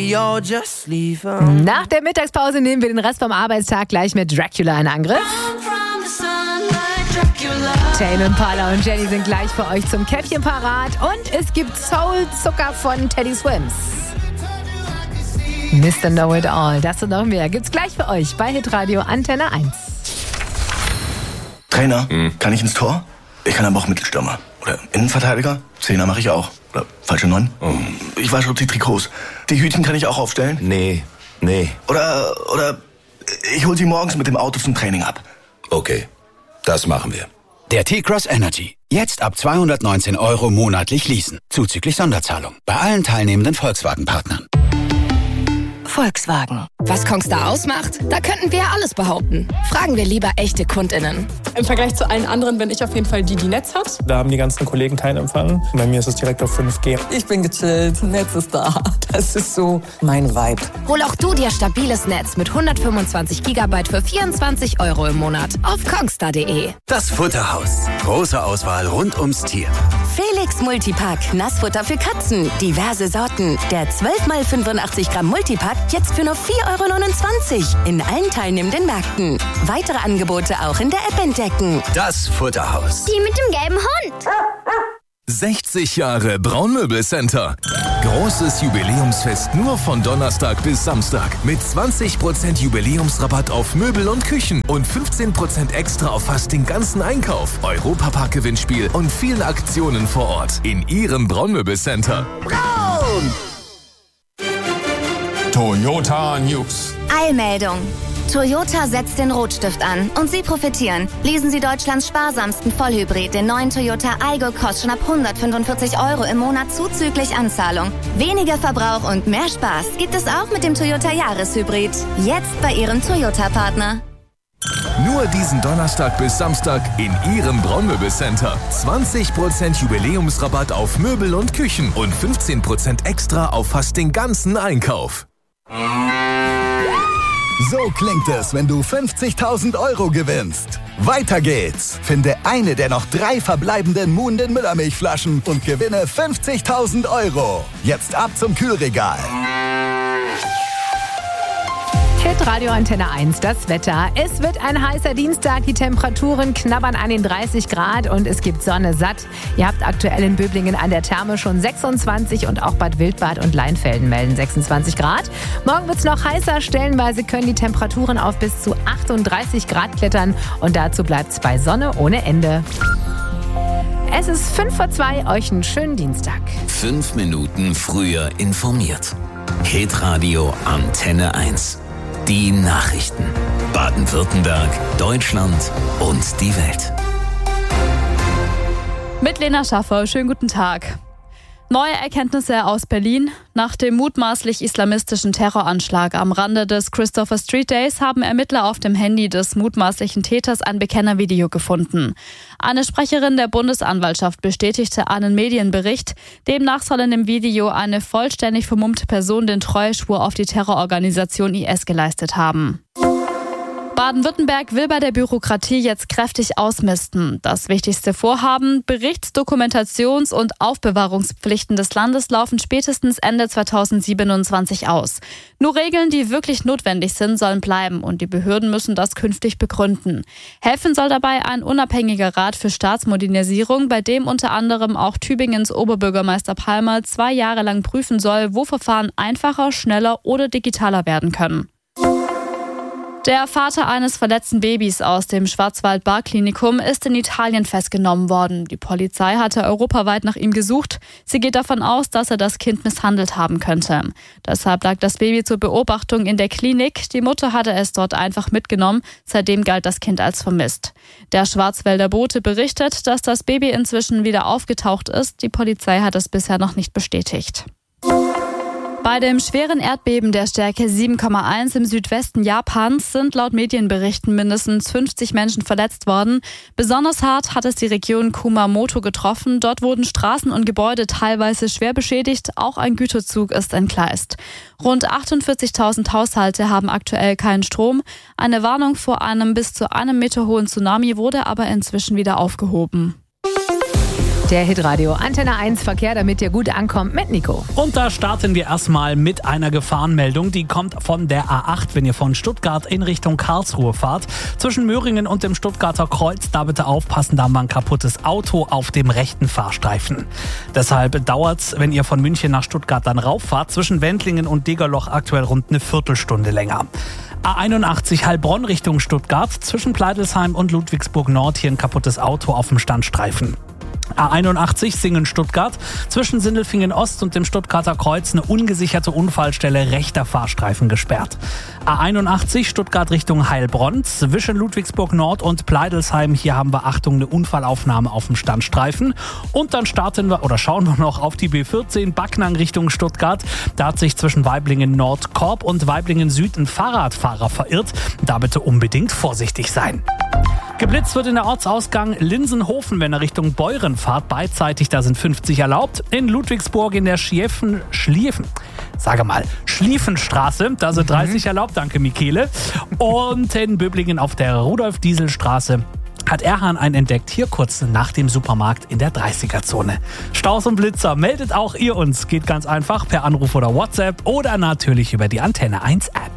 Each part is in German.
you're just leaving. Nach der Mittagspause nehmen wir den Rest vom Arbeitstag gleich mit Dracula in Angriff. Tame Impala und Jenny sind gleich für euch zum Käffchen parat. Und es gibt Soul-Zucker von Teddy Swims. Mr. Know-It-All, das und noch mehr gibt's gleich für euch bei Hitradio Antenne 1. Trainer, kann ich ins Tor? Ich kann aber auch Mittelstürmer. Oder Innenverteidiger? Zehner mache ich auch. Oder falsche 9? Ich wasche die Trikots. Die Hütchen kann ich auch aufstellen? Nee. Oder ich hol sie morgens mit dem Auto zum Training ab. Okay, das machen wir. Der T-Cross Energy. Jetzt ab 219 € monatlich leasen. Zuzüglich Sonderzahlung. Bei allen teilnehmenden Volkswagen-Partnern. Volkswagen. Was Kongstar ausmacht? Da könnten wir alles behaupten. Fragen wir lieber echte KundInnen. Im Vergleich zu allen anderen bin ich auf jeden Fall die Netz hat. Da haben die ganzen Kollegen keinen Empfang. Bei mir ist es direkt auf 5G. Ich bin gechillt, Netz ist da. Das ist so mein Vibe. Hol auch du dir stabiles Netz mit 125 GB für 24 € im Monat auf kongstar.de. Das Futterhaus. Große Auswahl rund ums Tier. Felix Multipack. Nassfutter für Katzen. Diverse Sorten. Der 12x85 Gramm Multipack jetzt für nur 4,29 € in allen teilnehmenden Märkten. Weitere Angebote auch in der App entdecken. Das Futterhaus. Die mit dem gelben Hund. 60 Jahre Braunmöbelcenter. Großes Jubiläumsfest nur von Donnerstag bis Samstag. Mit 20% Jubiläumsrabatt auf Möbel und Küchen und 15% extra auf fast den ganzen Einkauf. Europapark-Gewinnspiel und vielen Aktionen vor Ort. In Ihrem Braunmöbelcenter. Braun! Toyota News. Eilmeldung. Toyota setzt den Rotstift an und Sie profitieren. Lesen Sie Deutschlands sparsamsten Vollhybrid, den neuen Toyota Aygo, kostet schon ab 145 € im Monat zuzüglich Anzahlung. Weniger Verbrauch und mehr Spaß gibt es auch mit dem Toyota Jahreshybrid. Jetzt bei Ihrem Toyota-Partner. Nur diesen Donnerstag bis Samstag in Ihrem Braunmöbelcenter. 20% Jubiläumsrabatt auf Möbel und Küchen und 15% extra auf fast den ganzen Einkauf. So klingt es, wenn du 50.000 € gewinnst. Weiter geht's. Finde eine der noch 3 verbleibenden Muhnden Müllermilchflaschen und gewinne 50.000 €. Jetzt ab zum Kühlregal. Hitradio Antenne 1, das Wetter. Es wird ein heißer Dienstag, die Temperaturen knabbern an den 30 Grad und es gibt Sonne satt. Ihr habt aktuell in Böblingen an der Therme schon 26 und auch Bad Wildbad und Leinfelden melden 26 Grad. Morgen wird es noch heißer, stellenweise können die Temperaturen auf bis zu 38 Grad klettern und dazu bleibt es bei Sonne ohne Ende. Es ist 1:05, euch einen schönen Dienstag. 5 Minuten früher informiert. Hitradio Antenne 1. Die Nachrichten. Baden-Württemberg, Deutschland und die Welt. Mit Lena Schaffer, schönen guten Tag. Neue Erkenntnisse aus Berlin. Nach dem mutmaßlich islamistischen Terroranschlag am Rande des Christopher Street Days haben Ermittler auf dem Handy des mutmaßlichen Täters ein Bekennervideo gefunden. Eine Sprecherin der Bundesanwaltschaft bestätigte einen Medienbericht. Demnach soll in dem Video eine vollständig vermummte Person den Treueschwur auf die Terrororganisation IS geleistet haben. Baden-Württemberg will bei der Bürokratie jetzt kräftig ausmisten. Das wichtigste Vorhaben, Berichts-, Dokumentations- und Aufbewahrungspflichten des Landes laufen spätestens Ende 2027 aus. Nur Regeln, die wirklich notwendig sind, sollen bleiben und die Behörden müssen das künftig begründen. Helfen soll dabei ein unabhängiger Rat für Staatsmodernisierung, bei dem unter anderem auch Tübingens Oberbürgermeister Palmer 2 Jahre lang prüfen soll, wo Verfahren einfacher, schneller oder digitaler werden können. Der Vater eines verletzten Babys aus dem Schwarzwald-Bar-Klinikum ist in Italien festgenommen worden. Die Polizei hatte europaweit nach ihm gesucht. Sie geht davon aus, dass er das Kind misshandelt haben könnte. Deshalb lag das Baby zur Beobachtung in der Klinik. Die Mutter hatte es dort einfach mitgenommen. Seitdem galt das Kind als vermisst. Der Schwarzwälder Bote berichtet, dass das Baby inzwischen wieder aufgetaucht ist. Die Polizei hat es bisher noch nicht bestätigt. Bei dem schweren Erdbeben der Stärke 7,1 im Südwesten Japans sind laut Medienberichten mindestens 50 Menschen verletzt worden. Besonders hart hat es die Region Kumamoto getroffen. Dort wurden Straßen und Gebäude teilweise schwer beschädigt. Auch ein Güterzug ist entgleist. Rund 48.000 Haushalte haben aktuell keinen Strom. Eine Warnung vor einem bis zu 1 Meter hohen Tsunami wurde aber inzwischen wieder aufgehoben. Der Hitradio Antenne 1 Verkehr, damit ihr gut ankommt mit Nico. Und da starten wir erstmal mit einer Gefahrenmeldung. Die kommt von der A8, wenn ihr von Stuttgart in Richtung Karlsruhe fahrt. Zwischen Möhringen und dem Stuttgarter Kreuz, da bitte aufpassen, da haben wir ein kaputtes Auto auf dem rechten Fahrstreifen. Deshalb dauert's, wenn ihr von München nach Stuttgart dann rauffahrt, zwischen Wendlingen und Degerloch aktuell rund eine Viertelstunde länger. A81 Heilbronn Richtung Stuttgart, zwischen Pleidelsheim und Ludwigsburg Nord hier ein kaputtes Auto auf dem Standstreifen. A81 Singen-Stuttgart, zwischen Sindelfingen Ost und dem Stuttgarter Kreuz eine ungesicherte Unfallstelle, rechter Fahrstreifen gesperrt. A81 Stuttgart Richtung Heilbronn, zwischen Ludwigsburg Nord und Pleidelsheim, hier haben wir, Achtung, eine Unfallaufnahme auf dem Standstreifen. Und dann schauen wir noch auf die B14 Backnang Richtung Stuttgart. Da hat sich zwischen Waiblingen Nord Korb und Waiblingen Süd ein Fahrradfahrer verirrt. Da bitte unbedingt vorsichtig sein. Geblitzt wird in der Ortsausgang Linsenhofen, wenn er Richtung Beuren fahrt. Beidseitig, da sind 50 erlaubt. In Ludwigsburg in der Schliefenstraße, da sind 30 erlaubt. Danke, Michele. Und in Böblingen auf der Rudolf-Diesel-Straße hat Erhan einen entdeckt, hier kurz nach dem Supermarkt in der 30er-Zone. Staus und Blitzer, meldet auch ihr uns. Geht ganz einfach per Anruf oder WhatsApp oder natürlich über die Antenne 1 App.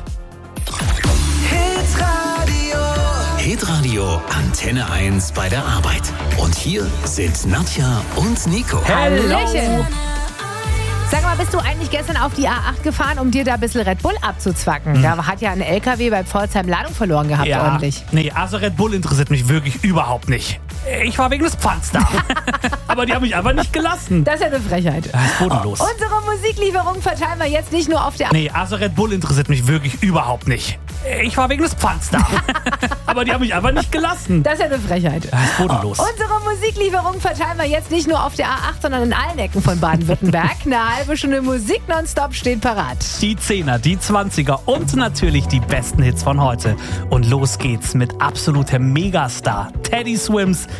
Hitradio Antenne 1 bei der Arbeit. Und hier sind Nadja und Nico. Hallöchen. Sag mal, bist du eigentlich gestern auf die A8 gefahren, um dir da ein bisschen Red Bull abzuzwacken? Da hat ja ein LKW bei Pforzheim Ladung verloren gehabt, ordentlich. Nee, also Red Bull interessiert mich wirklich überhaupt nicht. Ich war wegen des Pfands da. Aber die haben mich einfach nicht gelassen. Das ist ja eine Frechheit. Das ist bodenlos. Unsere Musiklieferung verteilen wir jetzt nicht nur auf der... Nee, also Red Bull interessiert mich wirklich überhaupt nicht. Ich war wegen des Pfands da. Aber die haben mich einfach nicht gelassen. Das ist ja eine Frechheit. Das ist bodenlos. Unsere Musiklieferung verteilen wir jetzt nicht nur auf der A8, sondern in allen Ecken von Baden-Württemberg. Eine halbe Stunde Musik nonstop steht parat. Die 10er, die 20er und natürlich die besten Hits von heute. Und los geht's mit absolutem Megastar Teddy Swims